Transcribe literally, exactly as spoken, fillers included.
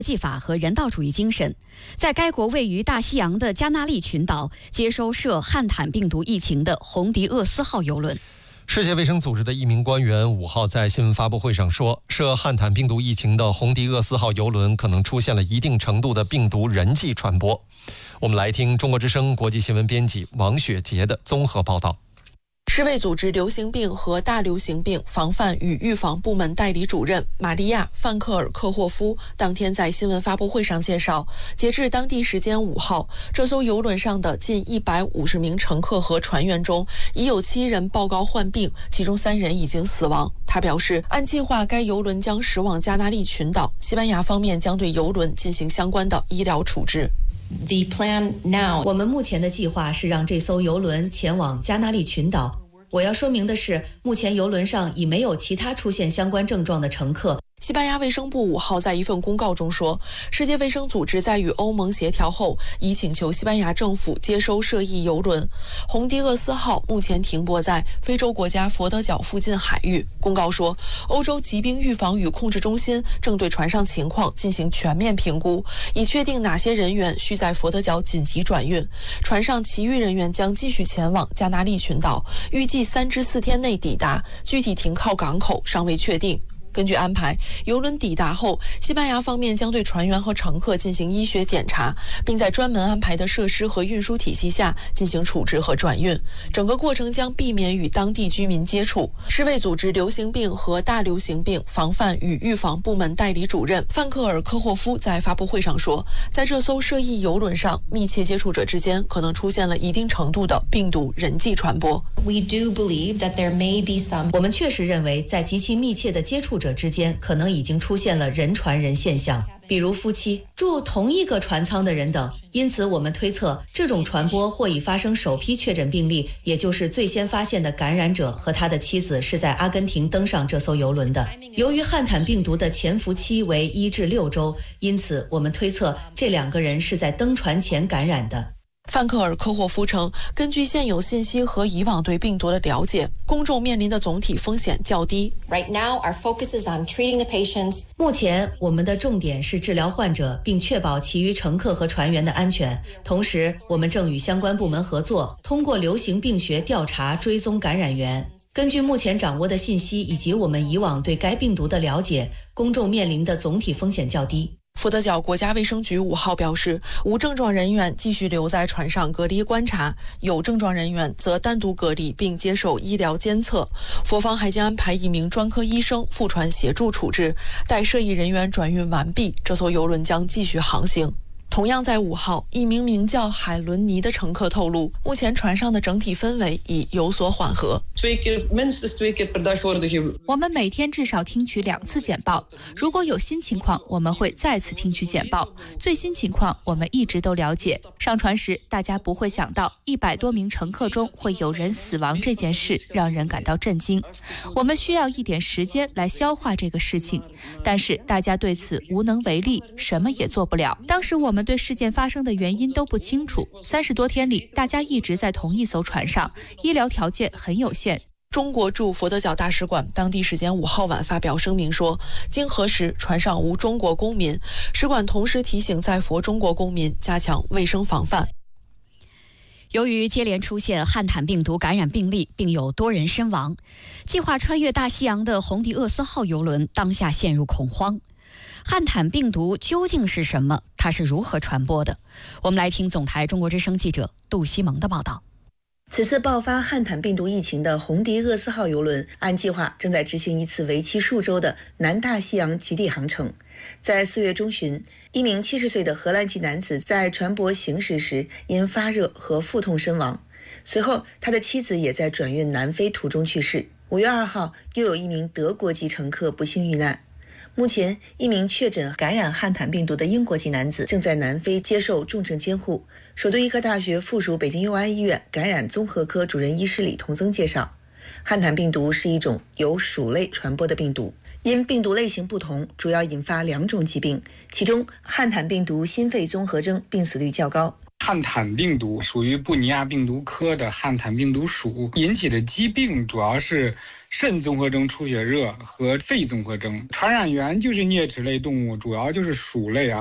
际法和人道主义精神，在该国位于大西洋的加那利群岛接收涉汉坦病毒疫情的红迪厄斯号邮轮。 世界卫生组织的一名官员五号在新闻发布会上说，涉汉坦病毒疫情的红迪厄斯号邮轮可能出现了一定程度的病毒人际传播。我们来听中国之声国际新闻编辑王雪杰的综合报道。 世卫组织流行病和大流行病防范与预防部门代理主任玛利亚·范克尔科霍夫当天在新闻发布会上介绍，截至当地时间五号，这艘邮轮上的近一百五十名乘客和船员中，已有七人报告患病，其中三人已经死亡。他表示，按计划，该邮轮将驶往加那利群岛，西班牙方面将对邮轮进行相关的医疗处置。 The plan now， 我们目前的计划是让这艘邮轮前往加那利群岛。我要说明的是，目前邮轮上已没有其他出现相关症状的乘客。 西班牙卫生部五号在一份公告中说，世界卫生组织在与欧盟协调后，已请求西班牙政府接收涉疫邮轮红迪厄斯号，目前停泊在非洲国家佛得角附近海域。公告说，欧洲疾病预防与控制中心正对船上情况进行全面评估，以确定哪些人员需在佛得角紧急转运。船上其余人员将继续前往加那利群岛，预计三至四天内抵达，具体停靠港口尚未确定。根据安排，邮轮抵达后，西班牙方面将对船员和乘客进行医学检查，并在专门安排的设施和运输体系下进行处置和转运。整个过程将避免与当地居民接触。世卫组织流行病和大流行病防范与预防部门代理主任范克尔科霍夫在发布会上说，在这艘涉疫邮轮上，密切接触者之间可能出现了一定程度的病毒人际传播。 We do believe that there may be some。我们确实认为，在极其密切的接触者之间，可能已经出现了人传人现象，比如夫妻、住同一个船舱的人等。因此，我们推测这种传播或已发生首批确诊病例，也就是最先发现的感染者和他的妻子是在阿根廷登上这艘邮轮的。由于汉坦病毒的潜伏期为一至六周，因此我们推测这两个人是在登船前感染的。 范克尔科霍夫称，根据现有信息和以往对病毒的了解，公众面临的总体风险较低。 Right now, our focus is on treating the patients. 目前，我们的重点是治疗患者，并确保其余乘客和船员的安全。同时，我们正与相关部门合作，通过流行病学调查追踪感染源。根据目前掌握的信息以及我们以往对该病毒的了解，公众面临的总体风险较低。 佛得角国家卫生局五号表示，无症状人员继续留在船上隔离观察，有症状人员则单独隔离并接受医疗监测。佛方还将安排一名专科医生赴船协助处置。待涉疫人员转运完毕，这艘邮轮将继续航行。同样在五号，一名名叫海伦尼的乘客透露，目前船上的整体氛围已有所缓和。 我们每天至少听取两次简报，如果有新情况，我们会再次听取简报。最新情况我们一直都了解。上船时，大家不会想到一百多名乘客中会有人死亡这件事，让人感到震惊。我们需要一点时间来消化这个事情，但是大家对此无能为力，什么也做不了。当时我们对事件发生的原因都不清楚。三十多天里，大家一直在同一艘船上，医疗条件很有限。 中国驻佛得角大使馆当地时间五号晚发表声明说，经核实，船上无中国公民。使馆同时提醒在佛中国公民加强卫生防范。 由于接连出现汉坦病毒感染病例，并有多人身亡，计划穿越大西洋的红迪厄斯号邮轮当下陷入恐慌。汉坦病毒究竟是什么？它是如何传播的？我们来听总台中国之声记者杜西蒙的报道。 此次爆发汉坦病毒疫情的红迪厄斯号邮轮，按计划正在执行一次为期数周的南大西洋极地航程。在四月中旬，一名七十岁的荷兰籍男子在船舶行驶时因发热和腹痛身亡，随后他的妻子也在转运南非途中去世。五月二号，又有一名德国籍乘客不幸遇难。目前，一名确诊感染汉坦病毒的英国籍男子正在南非接受重症监护。首都医科大学附属北京佑安医院感染综合科主任医师李同增介绍，汉坦病毒是一种由鼠类传播的病毒，因病毒类型不同，主要引发两种疾病，其中汉坦病毒心肺综合征病死率较高。 汉坦病毒属于布尼亚病毒科的汉坦病毒属，引起的疾病主要是肾综合征出血热和肺综合征。传染源就是啮齿类动物，主要就是鼠类啊。